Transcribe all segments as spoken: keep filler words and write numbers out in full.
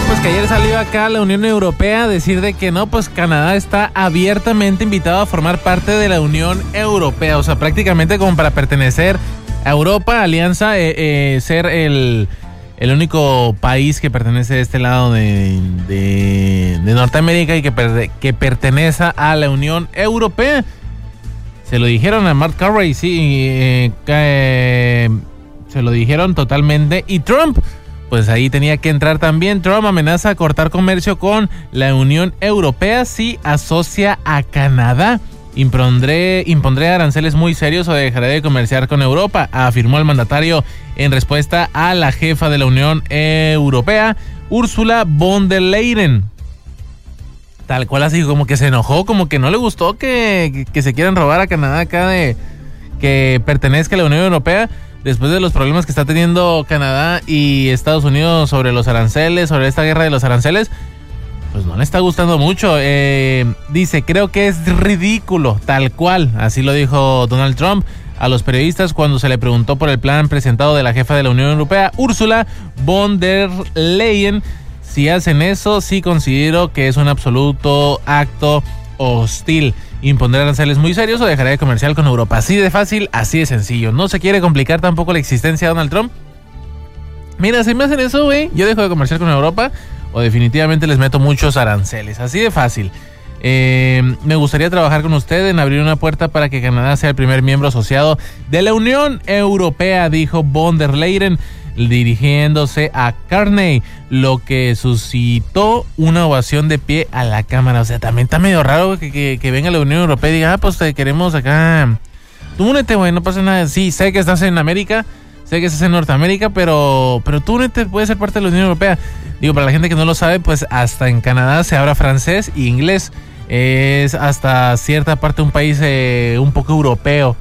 pues que ayer salió acá la Unión Europea a decir de que no, pues Canadá está abiertamente invitado a formar parte de la Unión Europea, o sea, prácticamente como para pertenecer a Europa, alianza, eh, eh, ser el, el único país que pertenece a este lado de, de, de Norteamérica y que, per, que pertenece a la Unión Europea. Se lo dijeron a Mark Carney, sí, eh, eh, se lo dijeron totalmente, y Trump, pues ahí tenía que entrar también. Trump amenaza a cortar comercio con la Unión Europea si asocia a Canadá. Impondré, impondré aranceles muy serios o dejaré de comerciar con Europa, afirmó el mandatario en respuesta a la jefa de la Unión Europea, Ursula von der Leyen. Tal cual, así como que se enojó, como que no le gustó que, que, que se quieran robar a Canadá acá de que pertenezca a la Unión Europea. Después de los problemas que está teniendo Canadá y Estados Unidos sobre los aranceles, sobre esta guerra de los aranceles, pues no le está gustando mucho. Eh, dice, creo que es ridículo, tal cual, así lo dijo Donald Trump a los periodistas cuando se le preguntó por el plan presentado de la jefa de la Unión Europea, Ursula von der Leyen. Si hacen eso, sí considero que es un absoluto acto hostil. Impondré aranceles muy serios o dejaré de comerciar con Europa. Así de fácil, así de sencillo. No se quiere complicar tampoco la existencia de Donald Trump. Mira, si me hacen eso, güey, yo dejo de comerciar con Europa o definitivamente les meto muchos aranceles. Así de fácil. Eh, me gustaría trabajar con usted en abrir una puerta para que Canadá sea el primer miembro asociado de la Unión Europea, dijo von der Leyen, dirigiéndose a Carney, lo que suscitó una ovación de pie a la Cámara. O sea, también está medio raro que, que, que venga la Unión Europea y diga, ah, pues te queremos acá. Tú únete, güey, no pasa nada. Sí, sé que estás en América, sé que estás en Norteamérica, pero, pero tú únete, puedes ser parte de la Unión Europea. Digo, para la gente que no lo sabe, pues hasta en Canadá se habla francés y inglés. Es hasta cierta parte un país eh, un poco europeo.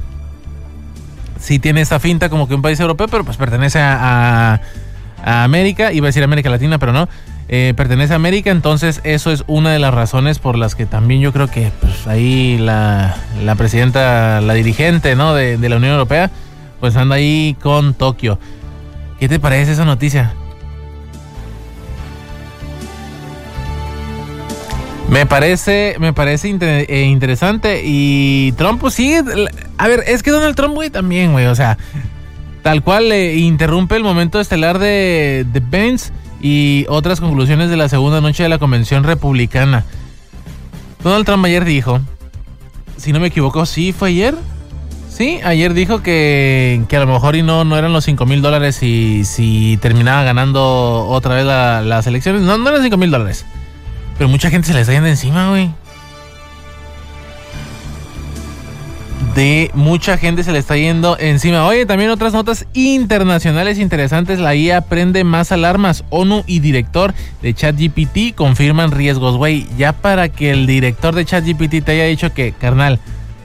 Sí tiene esta finta como que un país europeo, pero pues pertenece a, a, a América, iba a decir América Latina, pero no, eh, pertenece a América, entonces eso es una de las razones por las que también yo creo que pues ahí la, la presidenta, la dirigente, ¿no? de, de la Unión Europea, pues anda ahí con Tokio. ¿Qué te parece esa noticia? Me parece, me parece inter, eh, interesante. Y Trump, pues sí. A ver, es que Donald Trump, güey, también, güey. O sea, tal cual eh, interrumpe el momento estelar de, de Pence y otras conclusiones de la segunda noche de la convención republicana. Donald Trump ayer dijo, si no me equivoco, sí, fue ayer. Sí, ayer dijo que, que a lo mejor y no, no eran los cinco mil dólares si, si terminaba ganando otra vez la, las elecciones. No, no eran cinco mil dólares. Pero mucha gente se le está yendo encima, güey. De mucha gente se le está yendo encima. Oye, también otras notas internacionales interesantes. La I A prende más alarmas. ONU y director de ChatGPT confirman riesgos, güey. Ya para que el director de ChatGPT te haya dicho que, carnal,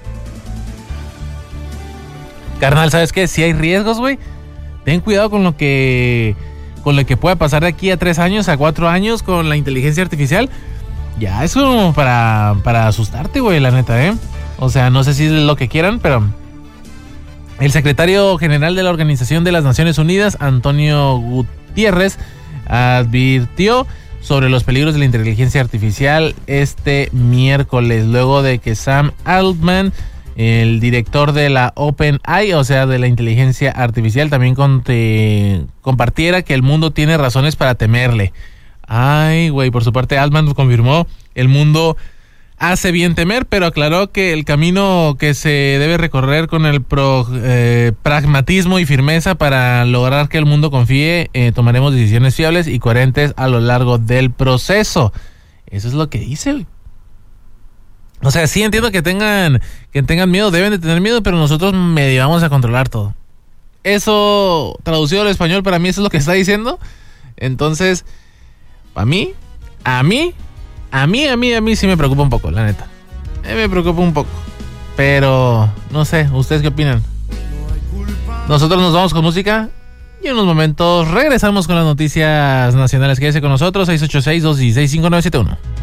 carnal, ¿sabes qué? Si hay riesgos, güey, ten cuidado con lo que... con lo que pueda pasar de aquí a tres años, a cuatro años con la inteligencia artificial. Ya es como para, para asustarte, güey, la neta, ¿eh? O sea, no sé si es lo que quieran, pero el secretario general de la Organización de las Naciones Unidas, Antonio Guterres, advirtió sobre los peligros de la inteligencia artificial este miércoles, luego de que Sam Altman, el director de la OpenAI, o sea, de la inteligencia artificial, también conte, compartiera que el mundo tiene razones para temerle. Ay, güey, por su parte, Altman confirmó, el mundo hace bien temer, pero aclaró que el camino que se debe recorrer con el pro, eh, pragmatismo y firmeza para lograr que el mundo confíe, eh, tomaremos decisiones fiables y coherentes a lo largo del proceso. Eso es lo que dice, güey. O sea, sí entiendo que tengan que tengan miedo, deben de tener miedo, pero nosotros medio vamos a controlar todo. Eso, traducido al español, para mí eso es lo que está diciendo. Entonces, a mí, a mí, a mí, a mí, a mí sí me preocupa un poco, la neta. Eh, me preocupa un poco. Pero, no sé, ¿ustedes qué opinan? Nosotros nos vamos con música y en unos momentos regresamos con las noticias nacionales. Quédese con nosotros, seis ocho seis, dos uno seis, cinco nueve siete uno.